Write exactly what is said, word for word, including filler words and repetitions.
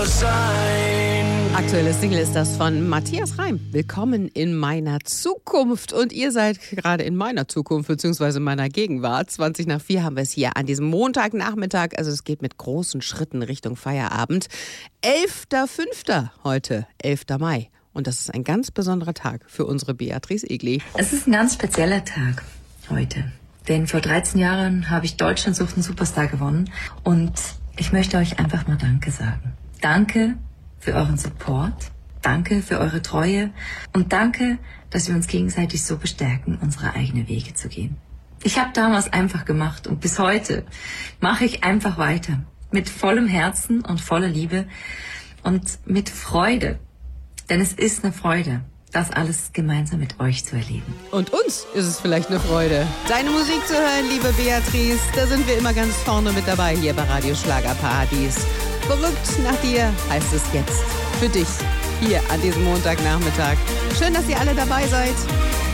Aktuelles Single ist das von Matthias Reim. Willkommen in meiner Zukunft. Und ihr seid gerade in meiner Zukunft bzw. meiner Gegenwart. zwanzig nach vier haben wir es hier an diesem Montagnachmittag. Also es geht mit großen Schritten Richtung Feierabend. elfter fünfter heute, elfter Mai. Und das ist ein ganz besonderer Tag für unsere Beatrice Egli. Es ist ein ganz spezieller Tag heute. Denn vor dreizehn Jahren habe ich Deutschland sucht einen Superstar gewonnen. Und ich möchte euch einfach mal Danke sagen. Danke für euren Support, danke für eure Treue und danke, dass wir uns gegenseitig so bestärken, unsere eigenen Wege zu gehen. Ich habe damals einfach gemacht und bis heute mache ich einfach weiter. Mit vollem Herzen und voller Liebe und mit Freude. Denn es ist eine Freude, das alles gemeinsam mit euch zu erleben. Und uns ist es vielleicht eine Freude, deine Musik zu hören, liebe Beatrice. Da sind wir immer ganz vorne mit dabei hier bei Radio Schlagerparadies. Verrückt nach dir heißt es jetzt für dich hier an diesem Montagnachmittag. Schön, dass ihr alle dabei seid.